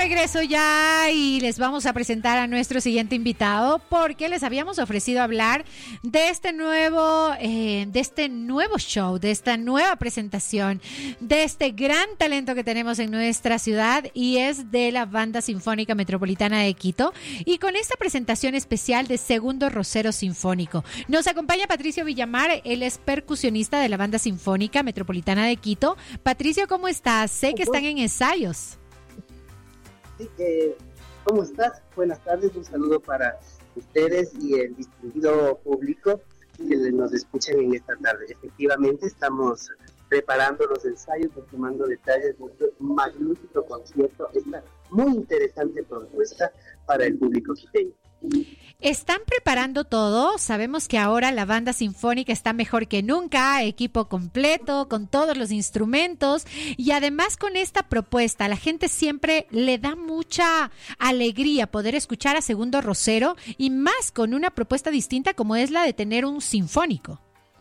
regreso ya y les vamos a presentar a nuestro siguiente invitado porque les habíamos ofrecido hablar de este nuevo show, de esta nueva presentación, de este gran talento que tenemos en nuestra ciudad y es de la Banda Sinfónica Metropolitana de Quito y con esta presentación especial de Segundo Rosero Sinfónico. Nos acompaña Patricio Villamar, él es percusionista de la Banda Sinfónica Metropolitana de Quito. Patricio, ¿cómo estás? Sé que están en ensayos. Sí, ¿cómo estás? Buenas tardes, un saludo para ustedes y el distinguido público que nos escuchan en esta tarde. Efectivamente, estamos preparando los ensayos, tomando detalles de este magnífico concierto, esta muy interesante propuesta para el público quiteño. Están preparando todo, sabemos que ahora la banda sinfónica está mejor que nunca, equipo completo, con todos los instrumentos y además con esta propuesta, la gente siempre le da mucha alegría poder escuchar a Segundo Rosero y más con una propuesta distinta como es la de tener un sinfónico.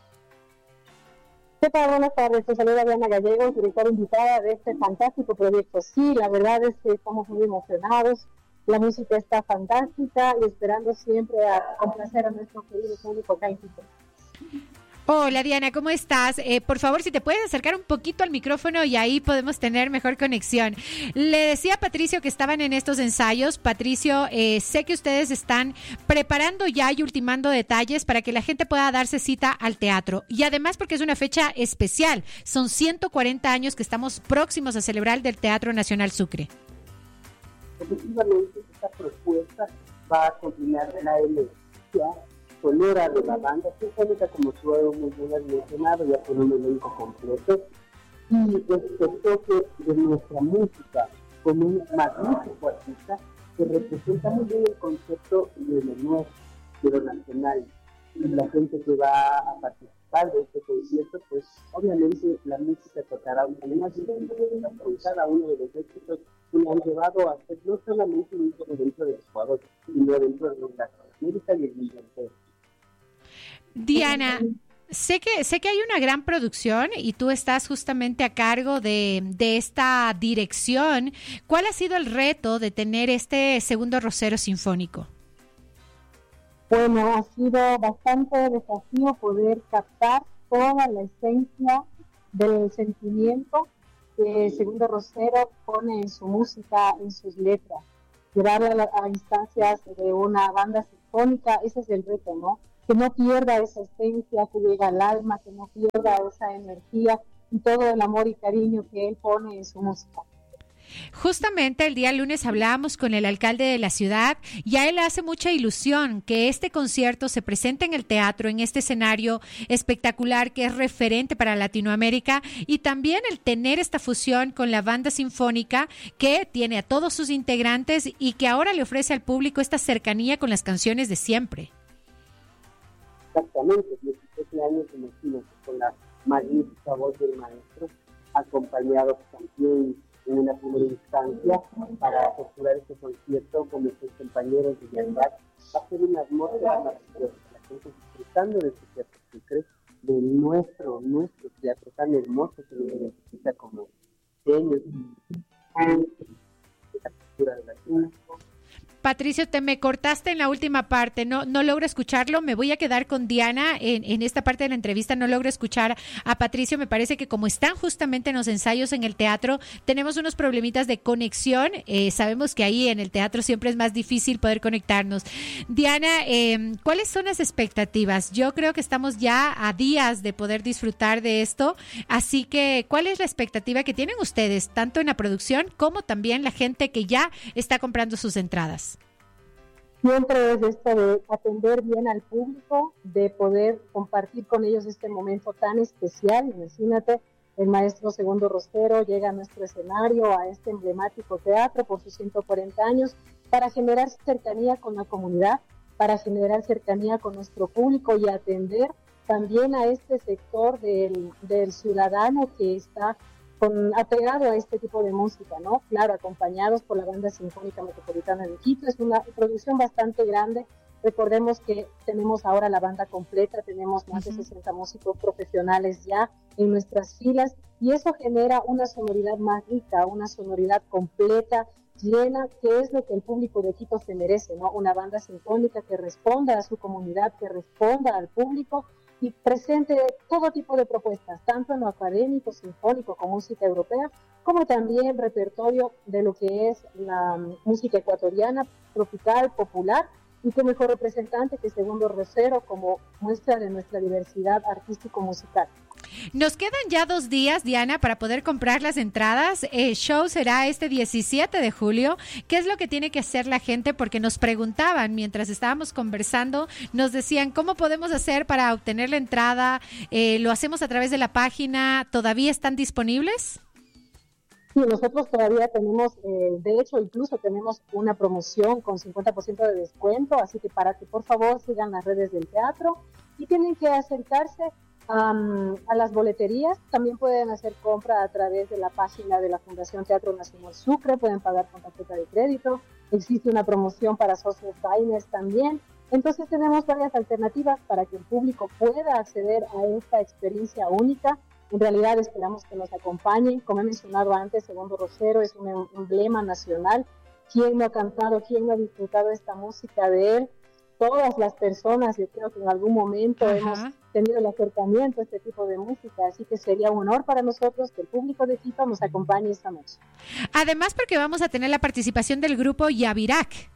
¿Qué tal? Buenas tardes, te saluda Diana Gallegos, directora invitada de este fantástico proyecto. Sí, la verdad es que estamos muy emocionados. La música está fantástica y esperando siempre a complacer a nuestro querido público acá en Quito. Hola Diana, ¿cómo estás? Por favor, si te puedes acercar un poquito al micrófono y ahí podemos tener mejor conexión. Le decía a Patricio que estaban en estos ensayos. Patricio, sé que ustedes están preparando ya y ultimando detalles para que la gente pueda darse cita al teatro. Y además porque es una fecha especial. Son 140 años que estamos próximos a celebrar del Teatro Nacional Sucre. Efectivamente, esta propuesta va a combinar la elección sonora de la banda sinfónica, como tú muy bien has mencionado, ya con un elenco completo, y este toque de nuestra música con un magnífico artista que representa muy bien el concepto de lo nuestro, de lo nacional. Y la gente que va a participar de este concierto, pues obviamente la música tocará un tema con cada uno de los éxitos que le han llevado a ser no solamente un ícono dentro de Ecuador, sino dentro de Latinoamérica y el mundo entero. Diana, sé que hay una gran producción y tú estás justamente a cargo de esta dirección. ¿Cuál ha sido el reto de tener este Segundo Rosero Sinfónico? Bueno, ha sido bastante desafío poder captar toda la esencia del sentimiento que Segundo Rosero pone en su música, en sus letras. Llevarla a instancias de una banda sinfónica, ese es el reto, ¿no? Que no pierda esa esencia que llega al alma, que no pierda esa energía y todo el amor y cariño que él pone en su música. Justamente el día lunes hablábamos con el alcalde de la ciudad y a él le hace mucha ilusión que este concierto se presente en el teatro, en este escenario espectacular que es referente para Latinoamérica y también el tener esta fusión con la banda sinfónica que tiene a todos sus integrantes y que ahora le ofrece al público esta cercanía con las canciones de siempre. Exactamente, 17 años, imagínate, con la magnífica voz del maestro, acompañado también en una primera instancia para postular este concierto con nuestros compañeros de Yandac. Va a ser una atmósfera maravillosa, la gente disfrutando de este teatro Sucre, de nuestro teatro tan hermoso que nos identifica como genios y la cultura de la ciudad. Patricio, te me cortaste en la última parte, no logro escucharlo, me voy a quedar con Diana en esta parte de la entrevista, no logro escuchar a Patricio, me parece que como están justamente en los ensayos en el teatro, tenemos unos problemitas de conexión, sabemos que ahí en el teatro siempre es más difícil poder conectarnos. Diana, ¿cuáles son las expectativas? Yo creo que estamos ya a días de poder disfrutar de esto, así que ¿cuál es la expectativa que tienen ustedes, tanto en la producción como también la gente que ya está comprando sus entradas? Siempre es esto de atender bien al público, de poder compartir con ellos este momento tan especial. Imagínate, el maestro Segundo Rosero llega a nuestro escenario, a este emblemático teatro por sus 140 años, para generar cercanía con la comunidad, para generar cercanía con nuestro público y atender también a este sector del ciudadano que está apegado a este tipo de música, ¿no? Claro, acompañados por la Banda Sinfónica Metropolitana de Quito. Es una producción bastante grande. Recordemos que tenemos ahora la banda completa, tenemos más de 60 músicos profesionales ya en nuestras filas y eso genera una sonoridad más rica, una sonoridad completa, llena, que es lo que el público de Quito se merece, ¿no? Una banda sinfónica que responda a su comunidad, que responda al público y presente todo tipo de propuestas, tanto en lo académico, sinfónico, con música europea, como también repertorio de lo que es la música ecuatoriana, tropical, popular, y qué mejor representante que Segundo Rosero como muestra de nuestra diversidad artístico-musical. Nos quedan ya 2 días, Diana, para poder comprar las entradas. El show será este 17 de julio. ¿Qué es lo que tiene que hacer la gente? Porque nos preguntaban mientras estábamos conversando, nos decían, ¿cómo podemos hacer para obtener la entrada? ¿Lo hacemos a través de la página? ¿Todavía están disponibles? Sí, nosotros todavía tenemos, de hecho, incluso tenemos una promoción con 50% de descuento, así que para que por favor sigan las redes del teatro y tienen que acercarse a las boleterías. También pueden hacer compra a través de la página de la Fundación Teatro Nacional Sucre, pueden pagar con tarjeta de crédito, existe una promoción para socios diners también. Entonces tenemos varias alternativas para que el público pueda acceder a esta experiencia única. En realidad esperamos que nos acompañen. Como he mencionado antes, Segundo Rosero es un emblema nacional. ¿Quién no ha cantado, quién no ha disfrutado esta música de él? Todas las personas, yo creo que en algún momento hemos tenido el acercamiento a este tipo de música, así que sería un honor para nosotros que el público de Quito nos acompañe esta noche. Además, porque vamos a tener la participación del grupo Yavirac.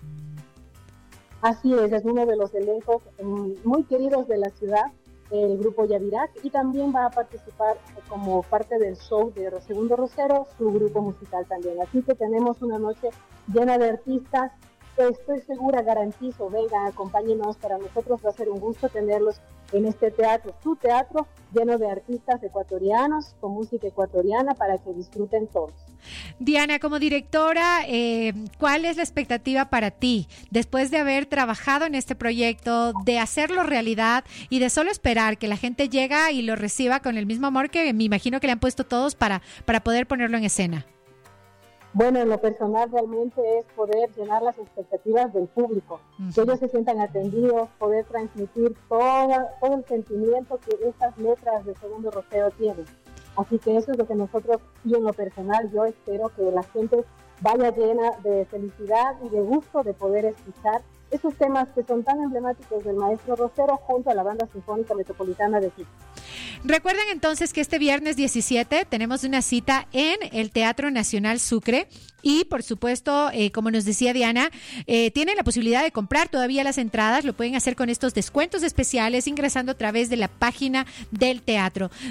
Así es uno de los elencos muy queridos de la ciudad, el grupo Yavirac, y también va a participar como parte del show de Segundo Rosero, su grupo musical también. Así que tenemos una noche llena de artistas. Estoy segura, garantizo, vengan, acompáñenos, para nosotros va a ser un gusto tenerlos en este teatro, su teatro, lleno de artistas ecuatorianos, con música ecuatoriana, para que disfruten todos. Diana, como directora, ¿cuál es la expectativa para ti después de haber trabajado en este proyecto, de hacerlo realidad y de solo esperar que la gente llegue y lo reciba con el mismo amor que me imagino que le han puesto todos para poder ponerlo en escena? Bueno, en lo personal realmente es poder llenar las expectativas del público, que ellos se sientan atendidos, poder transmitir todo el sentimiento que estas letras de Segundo Rosero tienen. Así que eso es lo que nosotros, y en lo personal, yo espero que la gente vaya llena de felicidad y de gusto de poder escuchar esos temas que son tan emblemáticos del maestro Rosero junto a la Banda Sinfónica Metropolitana de Quito. Recuerden entonces que este viernes 17 tenemos una cita en el Teatro Nacional Sucre y por supuesto, como nos decía Diana, tienen la posibilidad de comprar todavía las entradas, lo pueden hacer con estos descuentos especiales ingresando a través de la página del teatro.